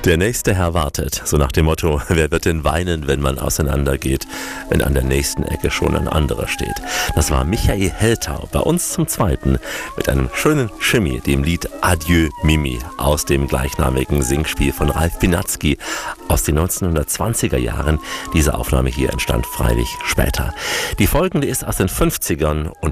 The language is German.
Der nächste Herr wartet, so nach dem Motto, wer wird denn weinen, wenn man auseinandergeht, wenn an der nächsten Ecke schon ein anderer steht. Das war Michael Heltau, bei uns zum Zweiten, mit einem schönen Shimmy, dem Lied Adieu Mimi, aus dem gleichnamigen Singspiel von Ralf Pinatzky aus den 1920er Jahren. Diese Aufnahme hier entstand freilich später. Die folgende ist aus den 50ern und